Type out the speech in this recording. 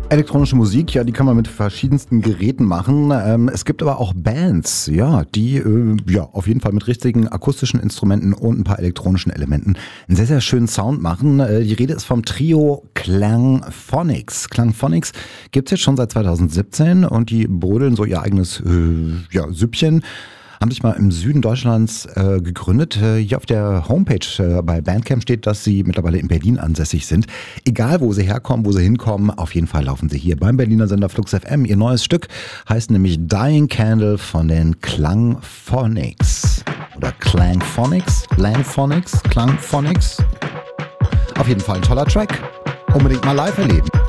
Elektronische Musik, ja, die kann man mit verschiedensten Geräten machen. Es gibt aber auch Bands, ja, die auf jeden Fall mit richtigen akustischen Instrumenten und ein paar elektronischen Elementen einen sehr, sehr schönen Sound machen. Die Rede ist vom Trio Klangphonics. Klangphonics gibt's jetzt schon seit 2017 und die brodeln so ihr eigenes Süppchen. Haben sich mal im Süden Deutschlands gegründet. Hier auf der Homepage bei Bandcamp steht, dass sie mittlerweile in Berlin ansässig sind. Egal, wo sie herkommen, wo sie hinkommen, auf jeden Fall laufen sie hier beim Berliner Sender Flux FM. Ihr neues Stück heißt nämlich Dying Candle von den Klangphonics. Oder Klangphonics? Klangphonics? Auf jeden Fall ein toller Track. Unbedingt mal live erleben.